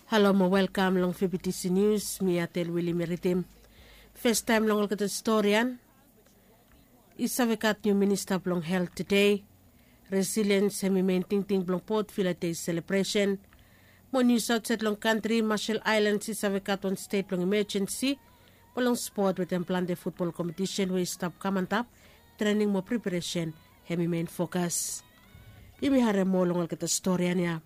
Hello mo welcome long PBTC News, mi atel Willie Meritim. First time long alkat historian. Isavekat new minister blong health today. Resilience hemi mainting blong Port Phillip Day celebration. Mo news outside long country, Marshall Islands isavekat on state long emergency. Polong sport with them plan the football competition we stop kamantap. Training mo preparation hemi main focus. Imi hare mo long alkat historian ya.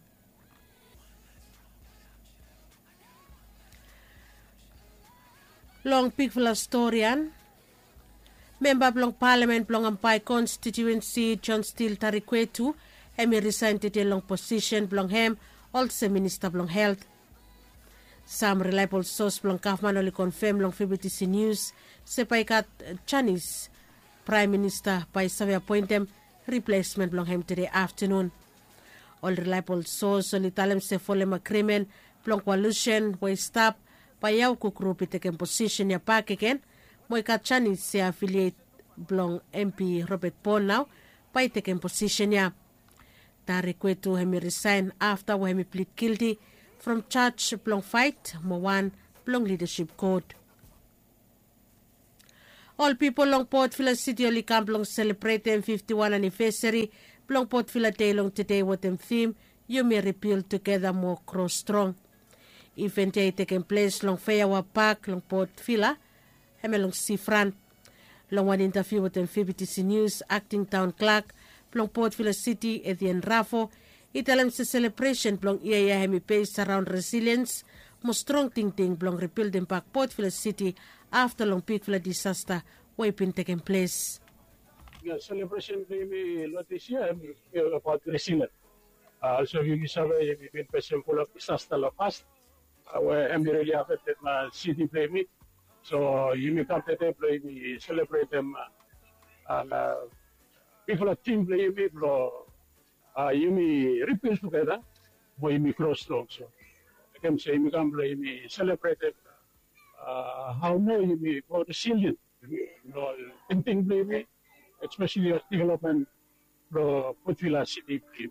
Long Pigfula Storian, member Long Parliament Long Ampai constituency John Steele Tarikwetu, hemi resigned to long position Long Hem, also Minister Long Health. Some reliable source Long Kaufman only confirm Long PBTC News, sepaikat Chinese Prime Minister by Savi appoint them replacement Long Hem today afternoon. All reliable source only tell them se follow agreement Long coalition way stop. Payaw ko grupi teken position ya pakeken mo ikachani se affiliate blong MP Robert Bonau pay teken position ya Tarikwetu hemi resign after hemi plead guilty from charge blong fight mo one blong leadership code. All people long Port Phillip City only camp long celebrate them 51 anniversary blong Port Phillip Day long today with them theme you may repeal together more cross strong. Event ay taking place long Fayawa Park, long Port Phillip, heme long Seafront. Long one interview with PBTC News, acting town clerk, long Port Phillip City, Etienne Rafo, italam sa celebration long iya hemi based around resilience, mo strong ting long rebuilding back Port Phillip City after long Pigfula disaster wiping taking place. Yeah, celebration maybe lot this year about resilience. Also, you sabi yung been present full of disaster past. Where I'm really affected my city play me. So you may come to play me, celebrate them. People a team play me, you may repeal together, but you may cross strong. So I can say you can play me, celebrate them. How more you may more resilient. Thinking play me, especially your development, Port Phillip City play.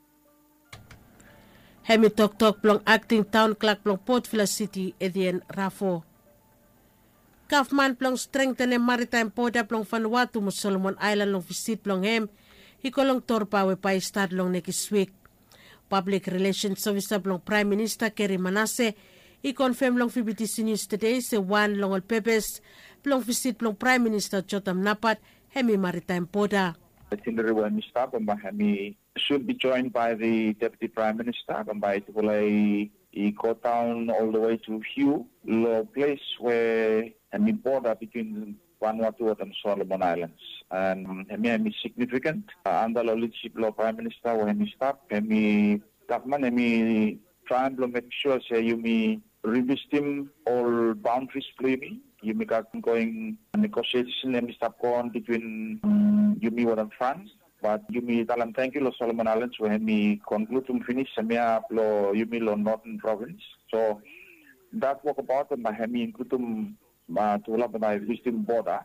Hemi tok blong acting town clerk blong Port Phillip City Etienne Rafo. Kaufman blong strengthen the maritime border blong Vanuatu mo Solomon Island long visit blong hem. Hikolong torpa we pa start long next week. Public Relations Officer blong Prime Minister Kerry Manasseh i-confirm long PBTC News today se one long all purpose blong visit blong Prime Minister Jotam Napat hemi maritime border. Itinerary when we start and Bahami should be joined by the Deputy Prime Minister and by Tibulai go down all the way to Hugh, a place where a border between Vanuatu and Solomon Islands. And Hemi is significant. Under the leadership of Prime Minister, when we start, Hemi government, Hemi try and make sure say you may revisit all boundaries clearly. You may got going negotiation and stop going between Yumi and France, but Yumi talang thank you lo Solomon Islands when we conclude to finish samia lo Yumi lo Northern Province. So that walk about and Mahami include to love by visiting border.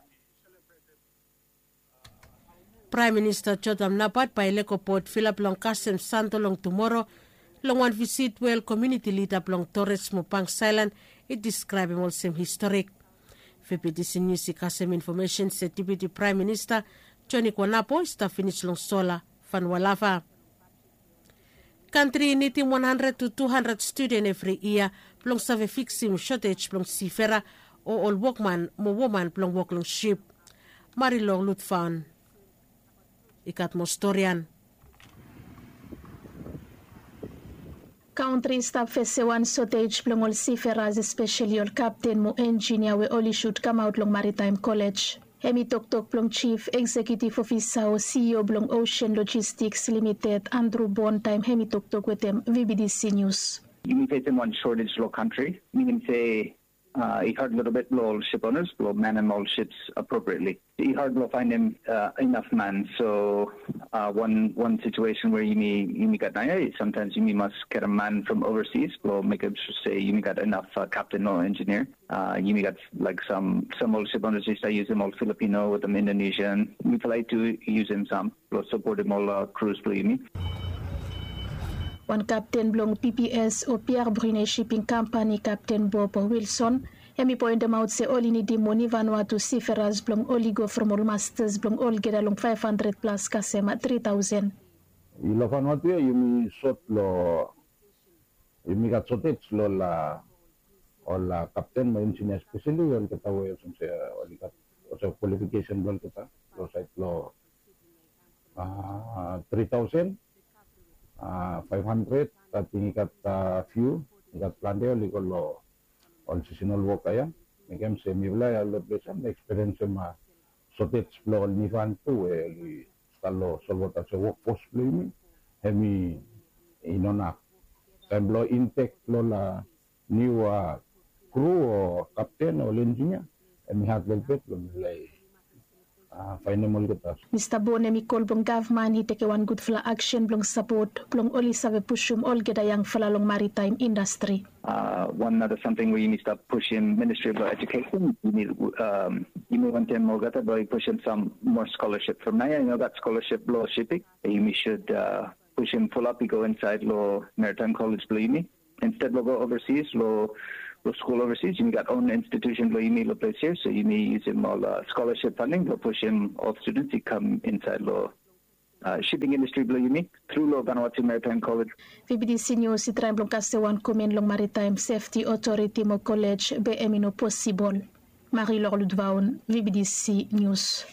Prime Minister Jotam Napat by Leko Port Phillip long Kasem Santo long tomorrow long one visit well community leader long Torres Mopang Silent it describe him all same historic. PBTC News Kasem information said Deputy Prime Minister Johnny Kwanapo staff finish long sola Fanwalafa. Country needing 100 to 200 students every year long save fixing shortage long seafarer or all workman mo woman long work long ship. Marilong Lutfan Ikat Mostorian. Country staff face one shortage long all seafarers, especially all captain mo engineer we only should come out long Maritime College. Hemi tok blong Chief Executive Officer o CEO blong Ocean Logistics Limited Andrew Bontime hemi tok with them VBDC News. You face one shortage low country. Meaning say he hard a little bit low ship owners, blow man and all ships appropriately. He hard will find him enough man. So one situation where you may got sometimes you must get a man from overseas, blow make it say you may got enough captain or engineer. You may got like some old ship owners I use them all Filipino with them Indonesian. We like to use them some, blow support them all crews blow you mean. Wan Captain blong PPS o Pierre Brunet Shipping Company Captain Bob Wilson. Hemi point them out se oli ni di moni Vanuatu Seafarers blong oligo from all masters blong all get along 500 plus kasema 3,000. Ilo Vanuatu ya yumi sot lo yumi kat sotet lo la captain mo engineer especially yon kita wo yung se oli kat o qualification blong kita lo site lo 3,000 500 tapi kat few kat plante oli ko lo all seasonal work kaya megam semi wala lo besan experience ma sotet lo ni van tu li kalau solvota se work post ni hemi inona semblo intake lo la new crew o captain o engineer hemi hat velvet lo lay final kita. Mr. Bone mi call blong government he take one good fla action blong support blong oli save pushum all get a young fla long maritime industry. One other something we need to start pushing Ministry of Education. You may want to more get by pushing some more scholarship from now. You know that scholarship law shipping. You should push him full up. You go inside law Maritime College, believe me. Instead, we'll go overseas law school overseas. You got own institution law. You may place here, so you may use him all scholarship funding. We'll push him all students. You come inside law. Shipping industry blue unique through law Vanuatu Maritime College. VBDC News itry blong kastewan komen long Maritime Safety Authority mo college BM no possible. Marie-Laure Ludvaun, VBDC News.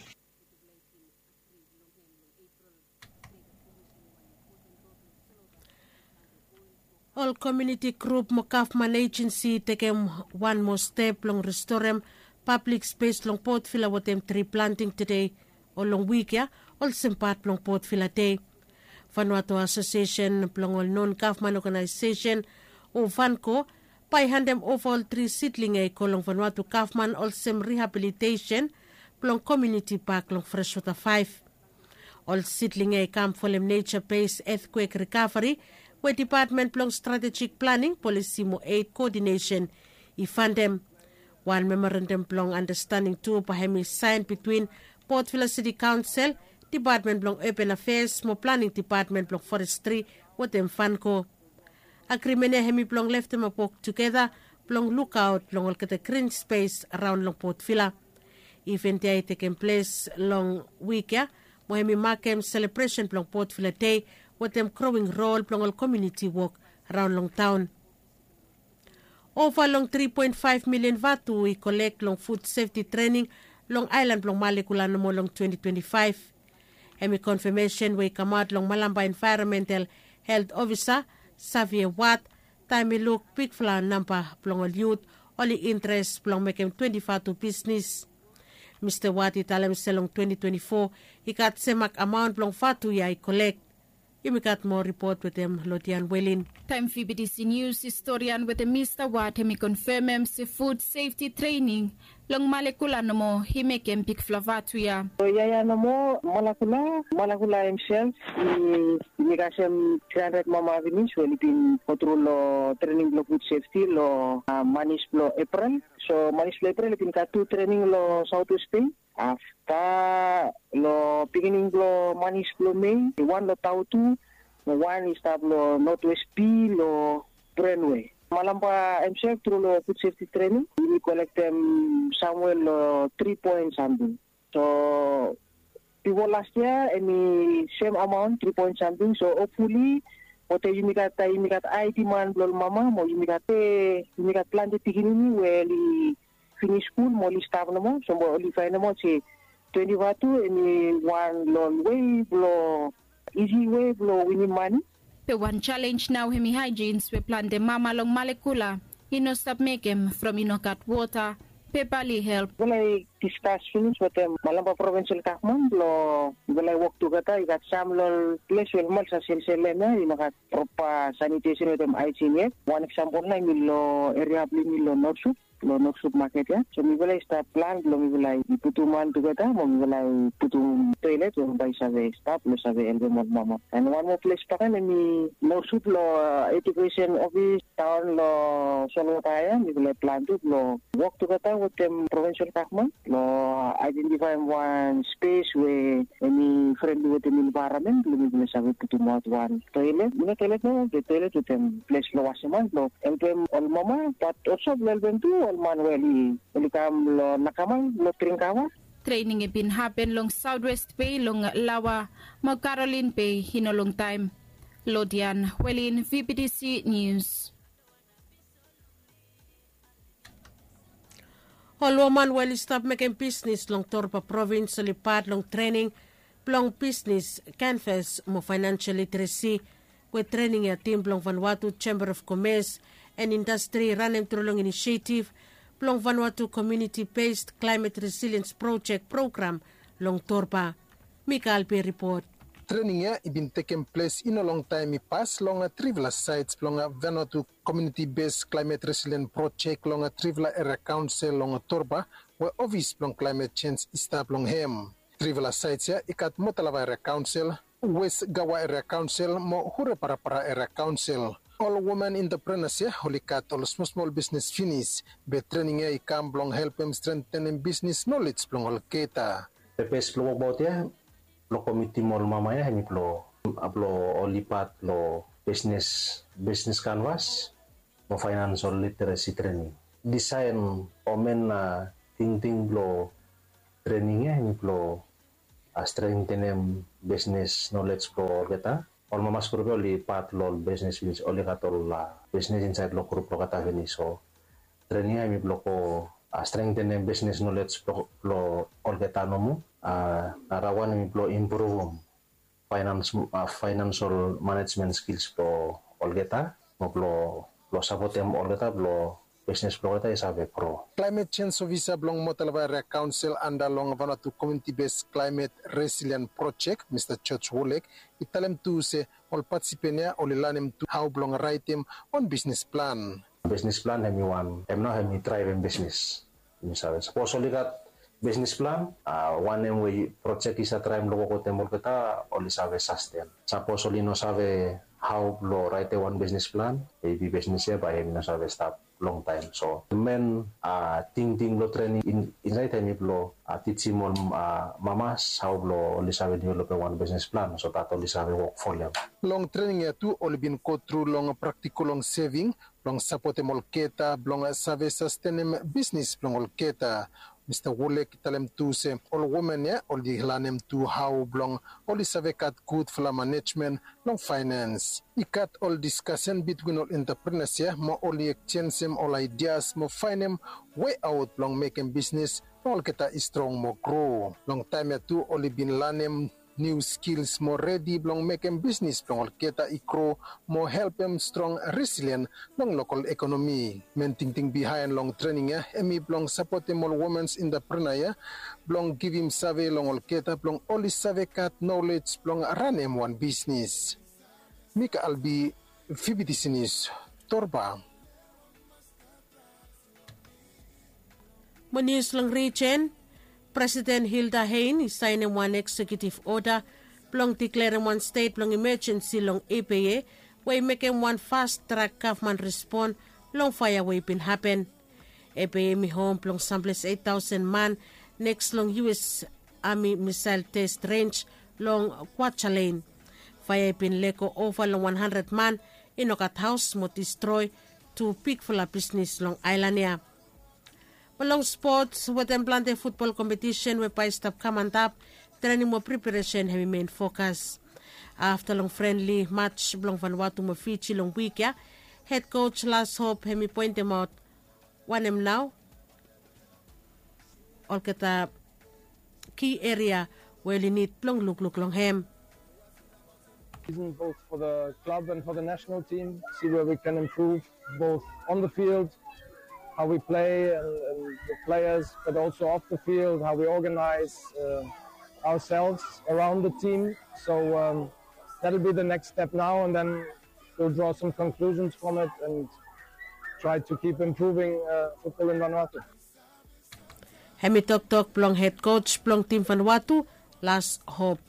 All community group mo Kaufman Agency takem one more step long restorem public space long Port Vila watem tree planting today o long week ya all sempat long Port Vila day. Vanuatu Association plong all non-Kaufman organization o Vanco pai handem overall 3 seedling ay kolong Vanuatu Kaufman all sem rehabilitation plong community park long Freshwater 5. All seedling ay camp folem nature-based earthquake recovery where Department plong strategic planning policy mo aid coordination ifandem. One memorandum plong understanding two pahemi signed between Port Vila City Council, Department plong Open Affairs mo Planning Department plong Forestry watem Vanco. Agreement hemi plong left them apok together plong lookout plong all kata green space around long Port Vila. Event ay taken place long week ya mo hemi makem celebration plong Port Vila Day watem growing role plong all community work around long town. Over long 3.5 million vatu we collect long food safety training long island long Malekulan mo long 2025. Hemi confirmation we come out long Malamba Environmental Health Officer Xavier Watt time look big flan number plong all youth only interest plong makem 25 business. Mr. Watt italem selong 2024 ikat semak amount plong fatu ya I collect. Imikat mo report with them Lotian Welin. Time VBDC News historian with Mr. Watt hemi confirm si food safety training long Malekulan mo himekem big flavatuya. Yaya mo Malakula himself imikasem 300 mama vinis welipin control training lo food safety lo manis lo April. So manis lo April ipin katu training lo Southwest Bay. After lo beginning lo manis lo May, one lo Tautu, one is lo Northwest P lo Brandway. Malamba himself through lo food safety training, we collect them somewhere lo 3 point something. So before last year, any same amount 3 point something. So hopefully, what you mikat ID man lo mama mo you mikat plan the beginning where finish school mo staff na mo so mo olify na mo si 20 watu any one long way blow easy way blow winning money. The one challenge now hemi hygienes we plan the mama long Malekula ino stop make him from inokat water pepali help. When I discuss finish with them Malamba provincial Kaufman lo when I walk together I got some lo place well mal sa sel na inokat proper sanitation with them hygiene. One example na milo area bli milo North South lo North Supermarket ya. So mi balay staff plan lo mi balay putuman together mo mi balay putum toilet lo bay sabe staff lo sabe elbe mama. And one more place pa kan mi North Sup lo education office town lo Solotaya mi balay plan to lo work together with them provincial government lo identify one space where any friendly with the environment lo mi balay sabe putumot one toilet. Muna toilet no the toilet with them place lo wasiman lo elbe all mama but also elbe tu all manually elikam lo nakamang lo tringkawa. Training been happen long Southwest Bay long Lawa mo Caroline Bay hinolong time. Lodian Welin VPTC News. Holwoman well stop making business long Torpa province lipat long training long business canvas mo financial literacy with training a team long Vanuatu Chamber of Commerce and Industry running through long initiative long Vanuatu community-based climate resilience project program long Torpa. Mikael P. report. Training has been taking place in a long time past long trivial sites long Vanuatu community-based climate resilience project long trivial area council long Torpa where office long climate change staff long hem. Trivial sites ya ikat Motalava area council, West Gawa area council mo Hureparapara area council. All women entrepreneurs ya holikat all small business finish. Be training ya ikam long help them strengthen business knowledge long holketa. Pepes lo about ya lo committee mol mama ya hemi lo olipat lo business canvas lo financial literacy training. Design omen na ting lo training ya hemi lo strengthen business knowledge lo kita. All mamas grupo lipat lo business wins oli katol la business inside lo grupo kata veni so training ay mi bloko strengthen business knowledge lo olgeta nomu narawan mi blo improve financial management skills lo olgeta mo lo sabotem olgeta lo business lo olgeta isabe pro. Climate change officer blong Motalava area council anda long Vanuatu community based climate resilient project Mr. Church Wolek italem tu se all participants all lanem to how blong write him on business plan. Business plan hemi one hemi thrive in business. Misalnya suppose lihat business plan one way project isa try lo ko temol kita oli sabe sustain. Suppose oli no sabe how lo write one business plan maybe business ya by hemi no sabe stop long time. So the men ting lo training inside hemi lo teaching mo mamas how lo oli sabe develop one business plan so that oli sabe work for them. Long training ya tu oli bin go through long practical long saving long support molketa long sabe sustain business long molketa. Mr. Wolek talem tu se all women ya all di lanem tu how blong all save kat good for management long finance. Ikat all discussion between all entrepreneurs ya mo all exchange them all ideas mo find them way out long making business all kita strong mo grow. Long time ya tu all bin lanem new skills more ready blong making business blong all kita ikro mo help them strong resilient long local economy. Menting behind long training ya emi blong support them all women's entrepreneur ya blong give him save long all kita blong all save kat knowledge blong run him one business. Mika Albi VPTC News Torba. Manis lang region President Hilda Hain signed one executive order plong declaring one state plong emergency long EPA way making one fast track government respond long fire way been happen. EPA mi home plong samples 8,000 man next long US Army missile test range long Quachalane. Fire been leko over long 100 man inokat house mo destroy to pick for la business long Islania. Malong sports, weten plante football competition we pa stop kamantap, training mo preparation hemi main focus. After long friendly match blong Vanuatu mo fichi long week ya, head coach Last Hope hemi point him out, one him now, all kita key area where you need plong look long hem. Both for the club and for the national team, see where we can improve both on the field, how we play and the players, but also off the field, how we organize ourselves around the team. So that'll be the next step now, and then we'll draw some conclusions from it and try to keep improving football in Vanuatu. Hemi tok plong head coach plong team Vanuatu, Last Hope.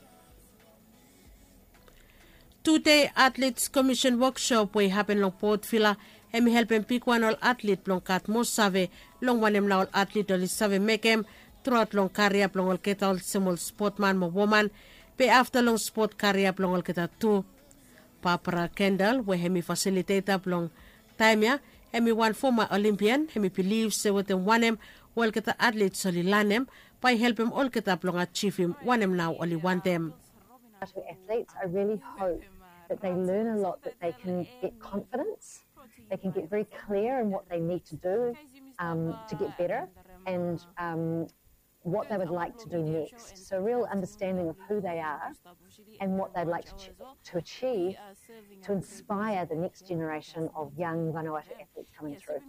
Two-day Athletes Commission workshop way happen long Port Vila. Hemi helpen pick one all athlete plong kat mo save long wanem na all athlete oli save mekem throughout long career plong all keta all simul sportman mo woman pe after long sport career plong all keta tu. Papara Kendall we hemi facilitator plong time ya hemi one former Olympian hemi believes se wotem wanem all keta athletes oli lanem by help him all keta plong achieve him wanem now only want them. Athletes, I really hope that they learn a lot, that they can get confidence, they can get very clear in what they need to do to get better and what they would like to do next. So a real understanding of who they are and what they'd like to achieve to inspire the next generation of young Vanuatu athletes coming through.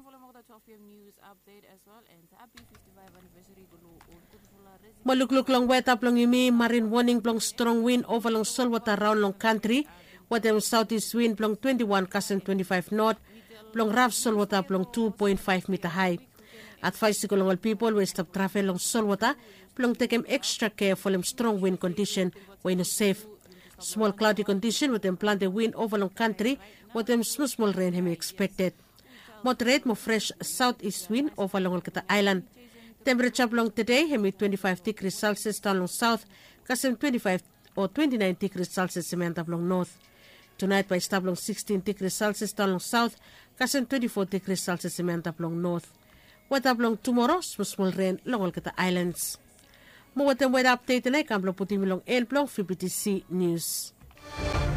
Malukluk long weta plong imi marine warning plong strong wind over long Solwata round long country. Watem southeast wind plong 21 kasen 25 north. Plong rough Solwata plong 2.5 meter high. Advise to all people we stop travel long Solwata plong take them extra care for them strong wind condition when safe. Small cloudy condition with them plant the wind over long country with them small rain hemi expected. Moderate mo fresh southeast wind over long Kata Island. Temperature long today hemi 25 degrees Celsius down long south, kasem 25 or 29 degrees Celsius cement long north. Tonight by stop long 16 degrees Celsius down long south, kasem 24 degrees Celsius cement long north. Weather long tomorrow small rain long all Kata Islands. Mo weather update na kamlo puti milong elplong FBTC News.